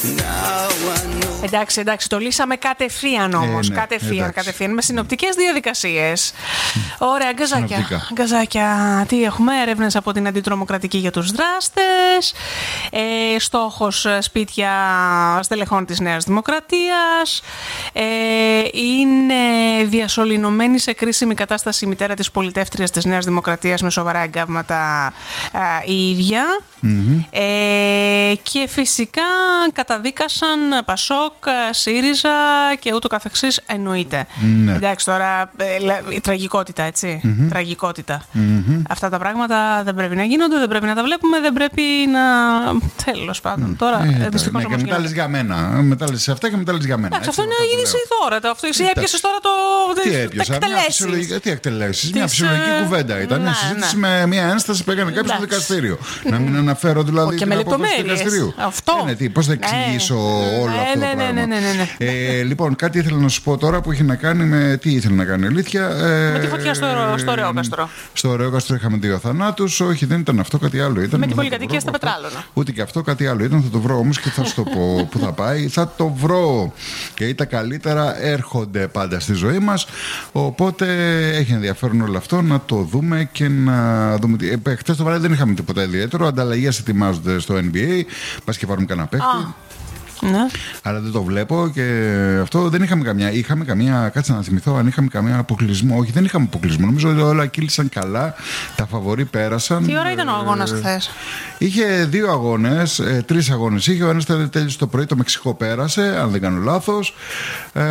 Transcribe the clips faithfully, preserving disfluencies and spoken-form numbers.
Εντάξει, εντάξει, το λύσαμε κατευθείαν όμως. Ε, ναι, κατευθείαν, εντάξει. κατευθείαν, με συνοπτικές διαδικασίες. Ωραία, γκαζάκια. Γκαζάκια. Τι έχουμε, έρευνες από την αντιτρομοκρατική για τους δράστες. Ε, στόχος σπίτια στελεχών της Νέας Δημοκρατίας. Ε, είναι διασωληνωμένη σε κρίσιμη κατάσταση η μητέρα της πολιτεύτριας της Νέας Δημοκρατίας με σοβαρά εγκάβματα ε, η ίδια. Mm-hmm. Ε, και φυσικά καταδίκασαν Πασόκ, ΣΥΡΙΖΑ και ούτω καθεξής, εννοείται. Ναι. Εντάξει, τώρα η τραγικότητα, έτσι. Mm-hmm. Τραγικότητα. Mm-hmm. Αυτά τα πράγματα δεν πρέπει να γίνονται, δεν πρέπει να τα βλέπουμε, δεν πρέπει να. Τέλος πάντων. Mm. Τώρα ε, δυστυχώς. Ναι, και μετά λες για μένα. Μετά λες σε αυτά και μετά λες για μένα. Εντάξει, αυτό είναι είδηση τώρα. Αυτό εσύ έπιασες τώρα το. Τι έπιασα, τι εκτελέσεις. Μια φυσιολογική κουβέντα ήταν. Μια συζήτηση με μια ένσταση που έκανε κάποιο στο δικαστήριο. Να μην αναφέρω δηλαδή την απόφαση του δικαστηρίου. Αυτό. Πώς θα εξηγήσω όλο αυτό το πράγμα. Λοιπόν, κάτι ήθελα να σου πω τώρα που είχε να κάνει με. Τι ήθελε να κάνει η αλήθεια. Με τη φωτιά στο Ρεόκαστρο. Στο Ρεόκαστρο είχαμε δύο θανάτους. Όχι, δεν ήταν αυτό, κάτι άλλο ήταν. Με την πολυκατοικία στα Πετράλωνα. Ούτε και αυτό, κάτι άλλο ήταν. Θα το βρω όμως και θα σου το πω που θα πάει. Θα το βρω. Και τα καλύτερα έρχονται πάντα στη ζωή μας. Οπότε έχει ενδιαφέρον όλο αυτό να το δούμε και να δούμε. Χθες το βράδυ δεν είχαμε τίποτα ιδιαίτερο. Ανταλλαγές ετοιμάζονται στο N B A. Πας και πάρουμε κανένα παίχτη. Ναι. Αλλά δεν το βλέπω και αυτό δεν είχαμε καμιά. Είχαμε καμία. Κάτσε να θυμηθώ αν είχαμε καμία αποκλεισμό. Όχι, δεν είχαμε αποκλεισμό. Νομίζω ότι όλα κύλησαν καλά. Τα φαβορί πέρασαν. Τι ώρα ήταν ο αγώνας χθες? Είχε δύο αγώνες, ε, τρεις αγώνες. Είχε ο ένας τέλειωσε το πρωί, το Μεξικό πέρασε, αν δεν κάνω λάθος. Ε,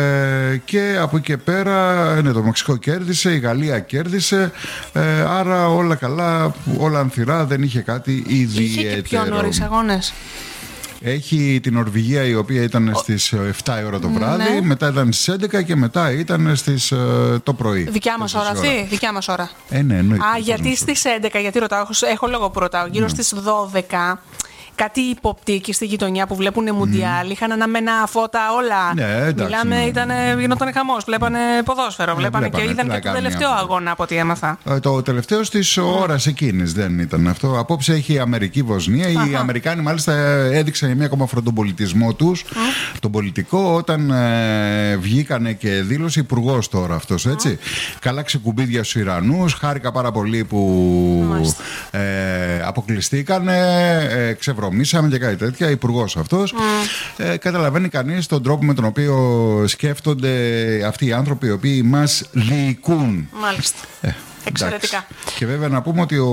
και από εκεί και πέρα, ναι, το Μεξικό κέρδισε, η Γαλλία κέρδισε. Ε, άρα όλα καλά, όλα ανθυρά, δεν είχε κάτι ιδιαίτερο. Είχε και πιο νωρίς αγώνες. Έχει την Νορβηγία η οποία ήταν στις εφτά η ώρα το βράδυ, ναι. Μετά ήταν στις έντεκα και μετά ήταν στις, το πρωί. Δικιά μας ώρα αυτή, δικιά μας ώρα. Ε, ναι, εννοείται. Α, γιατί στις έντεκα, γιατί ρωτάω, έχω, έχω λόγο που ρωτάω, γύρω ναι. στις δώδεκα. Κάτι υποπτή εκεί στη γειτονιά που βλέπουν Μουντιάλ, mm. είχαν αναμένα φώτα όλα. Ναι, εντάξει, μιλάμε, ναι. Ήτανε, γινόταν χαμός. Βλέπανε ποδόσφαιρο, βλέπανε, βλέπανε και είδαν και τον τελευταίο αγώνα από ό,τι έμαθα. Ε, το τελευταίο της mm. ώρας εκείνης δεν ήταν αυτό. Απόψε έχει η Αμερική-Βοσνία. Οι Αμερικάνοι μάλιστα έδειξαν μια ακόμα φροντοπολιτισμό τους, mm. τον πολιτικό, όταν ε, βγήκανε και δήλωσε υπουργός τώρα αυτός, έτσι. Mm. Καλά ξεκουμπίδια στους Ιρανούς. Χάρηκα πάρα πολύ που mm. ε, αποκλειστήκανε, ε, ξεβρωμίσανε. Μίσαμε και κάτι τέτοια, υπουργός αυτός. Mm. Ε, καταλαβαίνει κανείς τον τρόπο με τον οποίο σκέφτονται αυτοί οι άνθρωποι οι οποίοι μας διοικούν. Μάλιστα. Ε, Εξαιρετικά. Εντάξει. Και βέβαια να πούμε ότι ο...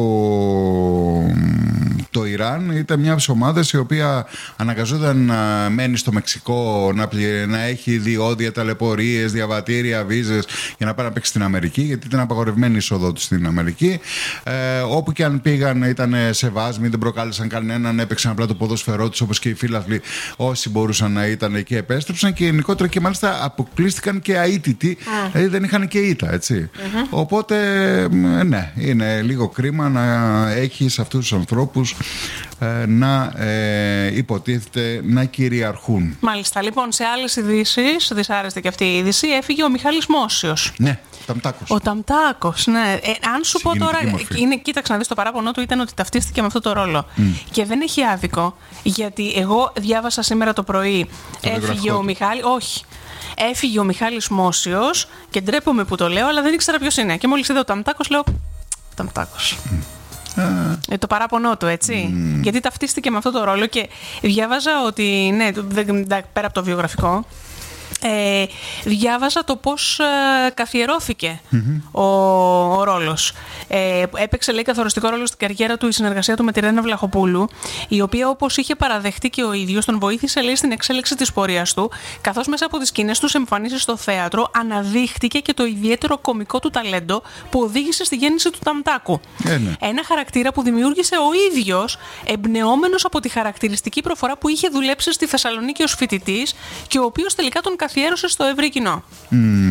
το Ιράν ήταν μια από τις ομάδες η οποία αναγκαζόταν να μένει στο Μεξικό, να, πλη... να έχει διόδια, ταλαιπωρίες, διαβατήρια, βίζες για να πάει να παίξει στην Αμερική, γιατί ήταν απαγορευμένη η είσοδό του στην Αμερική. Ε, όπου και αν πήγαν ήταν σε βάσμοι, δεν προκάλεσαν κανέναν, έπαιξαν απλά το ποδόσφαιρό τους όπως και οι φίλαθλοι όσοι μπορούσαν να ήταν εκεί επέστρεψαν και γενικότερα και μάλιστα αποκλείστηκαν και αίτητοι, mm. δηλαδή δεν είχαν και ήττα, έτσι. Mm-hmm. Οπότε ναι, είναι λίγο κρίμα να έχεις αυτούς τους ανθρώπους ε, να ε, υποτίθεται να κυριαρχούν. Μάλιστα, λοιπόν, σε άλλες ειδήσεις, δυσάρεστη και αυτή η είδηση, έφυγε ο Μιχάλης Μόσιος. Ναι, Ταμτάκος. Ο Ταμτάκος, ναι. Ε, αν σου πω τώρα, είναι, κοίταξε να δεις, το παράπονο του ήταν ότι ταυτίστηκε με αυτό το ρόλο. Mm. Και δεν έχει άδικο, γιατί εγώ διάβασα σήμερα το πρωί, το έφυγε ο Μιχάλης, όχι. Έφυγε ο Μιχάλης Μόσιος και ντρέπομαι που το λέω, αλλά δεν ήξερα ποιος είναι. Και μόλις είδα ο Ταμτάκος, λέω Ταμτάκος. Mm. Ε, το παράπονο του, έτσι. Mm. Γιατί ταυτίστηκε με αυτό το ρόλο και διάβαζα ότι, ναι, πέρα από το βιογραφικό, Ε, διάβαζα το πώς ε, καθιερώθηκε mm-hmm. ο, ο ρόλος. Ε, έπαιξε, λέει, καθοριστικό ρόλο στην καριέρα του η συνεργασία του με τη Ρένα Βλαχοπούλου, η οποία, όπως είχε παραδεχτεί και ο ίδιος, τον βοήθησε, λέει, στην εξέλιξη της πορείας του, καθώς μέσα από τις κοινές τους εμφανίσεις στο θέατρο αναδείχτηκε και το ιδιαίτερο κωμικό του ταλέντο που οδήγησε στη γέννηση του Ταμτάκου. Yeah, ναι. Ένα χαρακτήρα που δημιούργησε ο ίδιος, εμπνεόμενος από τη χαρακτηριστική προφορά που είχε δουλέψει στη Θεσσαλονίκη ως φοιτητής και ο οποίος τελικά τον καθιέρωσε στο ευρύ κοινό. Mm.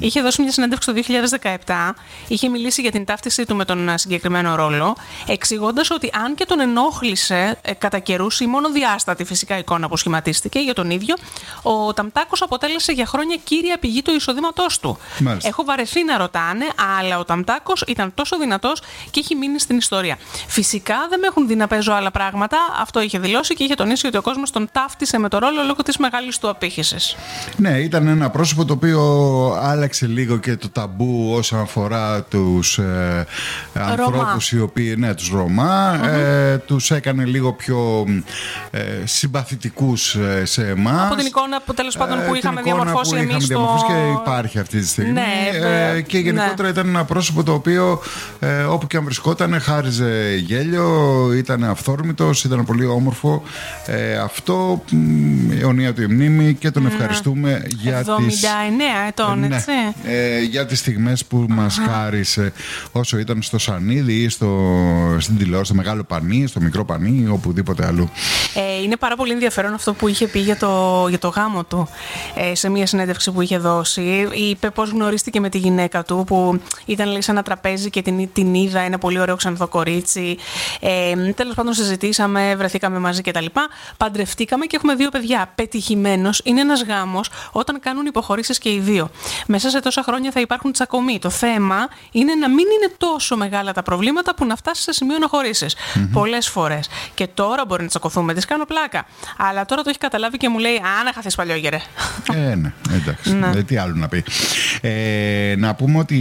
Είχε δώσει μια συνέντευξη το δύο χιλιάδες δεκαεπτά, είχε μιλήσει για την ταύτισή του με τον συγκεκριμένο ρόλο, εξηγώντας ότι αν και τον ενόχλησε ε, κατά καιρούς η μόνο διάστατη φυσικά εικόνα που σχηματίστηκε για τον ίδιο, ο Ταμτάκος αποτέλεσε για χρόνια κύρια πηγή του εισοδήματός του. Μάλιστα. Έχω βαρεθεί να ρωτάνε, αλλά ο Ταμτάκος ήταν τόσο δυνατός και έχει μείνει στην ιστορία. Φυσικά δεν με έχουν δει να παίζω άλλα πράγματα, αυτό είχε δηλώσει και είχε τονίσει ότι ο κόσμος τον ταύτισε με το ρόλο λόγω της μεγάλης του απήχησης. Ναι, ήταν ένα πρόσωπο το οποίο άλλαξε λίγο και το ταμπού όσον αφορά τους ε, ανθρώπους οι οποίοι, ναι, τους Ρωμά, mm-hmm. ε, τους έκανε λίγο πιο ε, συμπαθητικούς σε εμάς. Από την εικόνα που τέλος πάντων που ε, είχαμε διαμορφώσει εμείς στο... και υπάρχει αυτή τη στιγμή. Ναι, ε, και γενικότερα ναι. ήταν ένα πρόσωπο το οποίο ε, όπου και αν βρισκόταν χάριζε γέλιο, ήταν αυθόρμητος, ήταν πολύ όμορφο. Ε, αυτό αιωνία του η μνήμη και τον ευχαριστούμε για εβδομήντα εννέα ετών, ναι, έτσι. Ε, για τις στιγμές που μας χάρισε όσο ήταν στο Σανίδι ή στο, στην τηλεόραση, στο Μεγάλο Πανί, στο Μικρό Πανί ή οπουδήποτε αλλού. Ε, είναι πάρα πολύ ενδιαφέρον αυτό που είχε πει για το, για το γάμο του ε, σε μια συνέντευξη που είχε δώσει. Είπε πώς γνωρίστηκε με τη γυναίκα του που ήταν λέει, σε ένα τραπέζι και την, την είδα, ένα πολύ ωραίο ξανθό κορίτσι. Ε, τέλος πάντων συζητήσαμε, βρεθήκαμε μαζί κτλ. Παντρευτήκαμε και έχουμε δύο παιδιά. Πετυχημένος είναι ένας γάμος όταν κάνουν υποχωρήσεις και οι δύο. Μέσα σε τόσα χρόνια θα υπάρχουν τσακωμοί. Το θέμα είναι να μην είναι τόσο μεγάλα τα προβλήματα που να φτάσει σε σημείο να χωρίσεις. Mm-hmm. Πολλές φορές. Και τώρα μπορεί να τσακωθούμε, της κάνω πλάκα. Αλλά τώρα το έχει καταλάβει και μου λέει: Α, να χαθείς παλιόγερε. Ε, ναι, εντάξει. Ναι. Ε, τι άλλο να πει. Ε, να πούμε ότι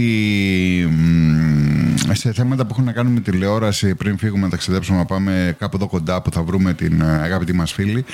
μ, σε θέματα που έχουν να κάνουν με τηλεόραση, πριν φύγουμε να ταξιδέψουμε, να πάμε κάπου εδώ κοντά που θα βρούμε την αγαπητή μας φίλη.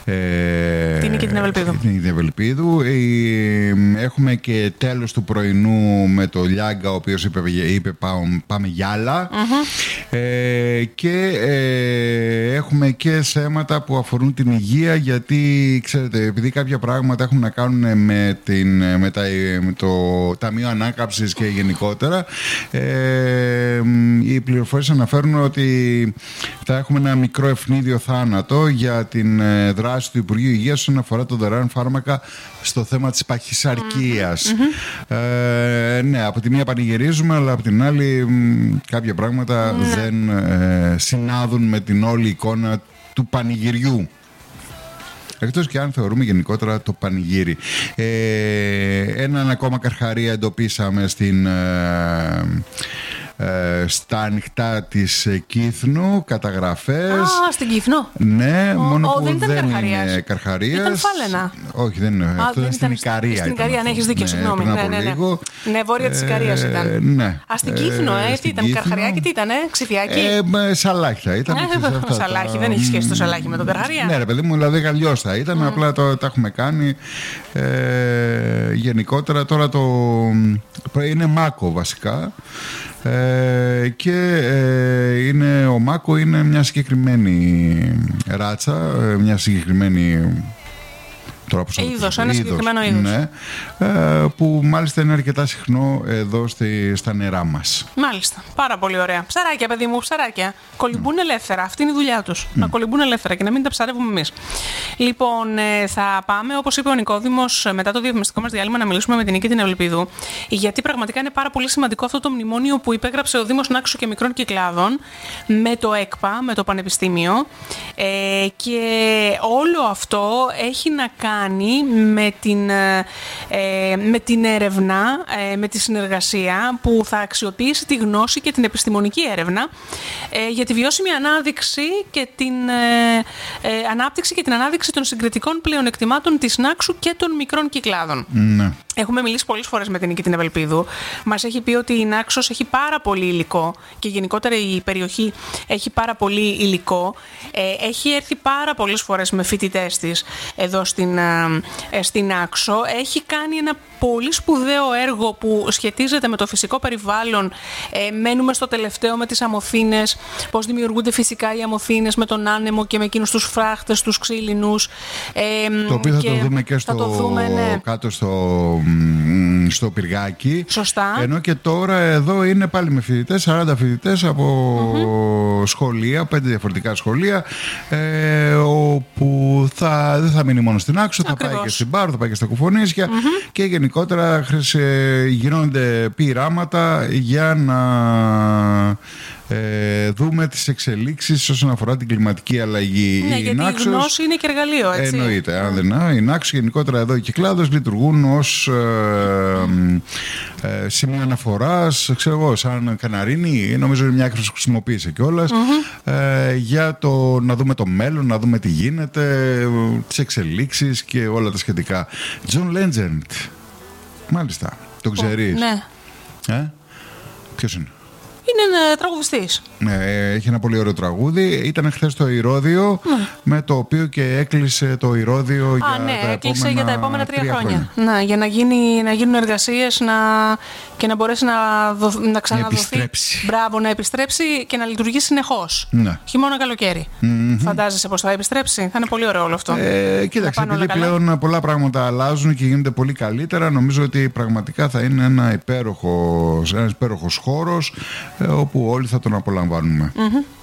Ε, την Νίκη την Ευελπίδου. Την Νίκη την Ευελπίδου. Ε, έχουμε και τέλος του πρωινού με το Λιάγκα, ο οποίος είπε, είπε πάμε, πάμε γυάλα. Mm-hmm. Ε, και ε, έχουμε και θέματα που αφορούν την υγεία, γιατί ξέρετε, επειδή κάποια πράγματα έχουν να κάνουν με, την, με, τα, με το Ταμείο Ανάκαμψης και γενικότερα, ε, οι πληροφορίες αναφέρουν ότι θα έχουμε ένα μικρό ευνίδιο θάνατο για την δράση του Υπουργείου Υγείας όσον αφορά το δωρεάν φάρμακα στο θέμα της παχυσαρκίας. Mm-hmm. Ε, ναι, από τη μία πανηγυρίζουμε, αλλά από την άλλη μ, κάποια πράγματα mm-hmm. δεν ε, συνάδουν με την όλη εικόνα του πανηγυριού. Εκτός και αν θεωρούμε γενικότερα το πανηγύρι. Ε, έναν ακόμα καρχαρία εντοπίσαμε στην... Ε, στα ανοιχτά της Κύθνου, καταγραφές. Α, στην Κύθνο. Ναι, ο, μόνο ο, που δεν, δεν είναι Καρχαρίας. Ήταν Φάλαινα. Όχι, δεν είναι. Α, αυτό ήταν στην Ικαρία. Στην Ικαρία, ναι, έχεις δίκιο, ναι, συγγνώμη. Ναι, ναι, ναι. ναι, βόρεια της Ικαρίας ήταν. Ε, ναι. Α, στην Κύθνο, ε, τι ήταν, Καρχαριάκι, τι ήταν, Ξηφιάκι. Ε, σαλάχι θα ήταν. Ε, σαλάχι, δεν έχει σχέση το σαλάχι με τον Καρχαρία. Ναι, ρε παιδί μου, δηλαδή αλλιώς θα ήταν, απλά τα έχουμε κάνει. Γενικότερα τώρα το. Είναι Μάκο βασικά. Ε, και ε, είναι, ο Μάκο είναι μια συγκεκριμένη ράτσα, μια συγκεκριμένη είδος, ένα συγκεκριμένο είδος. Ναι, ε, που μάλιστα είναι αρκετά συχνό εδώ στη, στα νερά μας. Μάλιστα, πάρα πολύ ωραία. Ψαράκια, παιδί μου, ψαράκια. Κολυμπούν mm. ελεύθερα, αυτή είναι η δουλειά τους. Mm. Να κολυμπούν ελεύθερα και να μην τα ψαρεύουμε εμείς. Λοιπόν, ε, θα πάμε, όπως είπε ο Νικόδημος, μετά το διαφημιστικό μας διάλειμμα, να μιλήσουμε με την Νίκη την Ευελπίδου. Γιατί πραγματικά είναι πάρα πολύ σημαντικό αυτό το μνημόνιο που υπέγραψε ο Δήμος Νάξου και Μικρών Κυκλάδων με το ΕΚΠΑ, με το Πανεπιστήμιο. Ε, και όλο αυτό έχει να κάνει με την, ε, με την έρευνα, ε, με τη συνεργασία που θα αξιοποιήσει τη γνώση και την επιστημονική έρευνα ε, για τη βιώσιμη ανάδειξη και την ε, ε, ανάπτυξη και την ανάδειξη των συγκριτικών πλεονεκτημάτων της Νάξου και των μικρών κυκλάδων. Ναι. Έχουμε μιλήσει πολλές φορές με την Νίκη την Ευελπίδου. Μας έχει πει ότι η Νάξος έχει πάρα πολύ υλικό και γενικότερα η περιοχή έχει πάρα πολύ υλικό. Ε, έχει έρθει πάρα πολλές φορές με φοιτητές της εδώ στην, ε, στην Νάξο. Έχει κάνει ένα πολύ σπουδαίο έργο που σχετίζεται με το φυσικό περιβάλλον. Ε, μένουμε στο τελευταίο με τις αμοθήνες, πώς δημιουργούνται φυσικά οι αμοθήνες με τον άνεμο και με εκείνους τους φράχτες, τους ξύλινους. Ε, το οποίο θα το δούμε και στο, δούμε, ναι. κάτω στο, στο πυργάκι. Σωστά. Ενώ και τώρα εδώ είναι πάλι με φοιτητές, σαράντα φοιτητές από mm-hmm. σχολεία, πέντε διαφορετικά σχολεία, ε, όπου θα, δεν θα μείνει μόνο στην Άξο, θα πάει και στην Πάρου, θα πάει και στα Κουφονίσια mm-hmm. και γενικότερα γενικότερα γίνονται πειράματα για να ε, δούμε τις εξελίξεις όσον αφορά την κλιματική αλλαγή. Ναι, η γιατί Naxos, η γνώση είναι και εργαλείο, έτσι. Εννοείται. Αν δεν η Naxos, γενικότερα εδώ και κλάδος λειτουργούν ως ε, ε, σημείο αναφοράς, ξέρω εγώ, σαν καναρίνι, νομίζω είναι μια άκρη που χρησιμοποίησε κιόλας, mm-hmm. ε, για το να δούμε το μέλλον, να δούμε τι γίνεται, τις εξελίξεις και όλα τα σχετικά. John Legend. Μάλιστα. Το ξέρεις? Ναι. Ε? Ποιος είναι? Είναι ένα τραγουδιστής. Ναι, έχει ένα πολύ ωραίο τραγούδι. Ήταν χθες το Ηρώδειο, ναι. με το οποίο και έκλεισε το Ηρώδειο Α, για, ναι, τα έκλεισε επόμενα για τα επόμενα τρία, τρία χρόνια. χρόνια. Να, για να, γίνει, να γίνουν εργασίες να, και να μπορέσει να, δο, να ξαναδοθεί. Να επιστρέψει. Μπράβο, να επιστρέψει και να λειτουργεί συνεχώς. Ναι. Χειμώνα καλοκαίρι. Mm-hmm. Φαντάζεσαι πώς θα επιστρέψει? Θα είναι πολύ ωραίο όλο αυτό. Ε, κοίταξε, επειδή πλέον πολλά πράγματα αλλάζουν και γίνονται πολύ καλύτερα, νομίζω ότι πραγματικά θα είναι ένα υπέροχος, ένας υπέροχος χώρος, ε, όπου όλοι θα τον απολαμβάνουμε. Mm-hmm.